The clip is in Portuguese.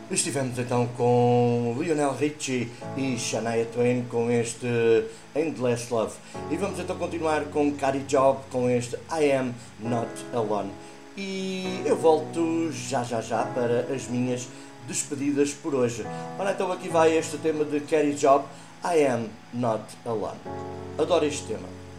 Estivemos então com Lionel Richie e Shania Twain com este Endless Love. E vamos então continuar com Kari Job com este I Am Not Alone. E eu volto já para as minhas despedidas por hoje. Ora, então aqui vai este tema de Kari Job, I Am Not Alone. Adoro este tema.